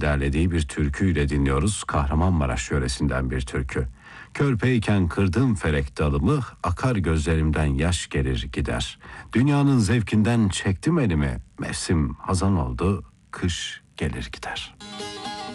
derlediği bir türküyle dinliyoruz. Kahramanmaraş yöresinden bir türkü. Körpeyken kırdım felek dalımı, akar gözlerimden yaş gelir gider. Dünyanın zevkinden çektim elimi, mevsim hazan oldu, kış gelir gider.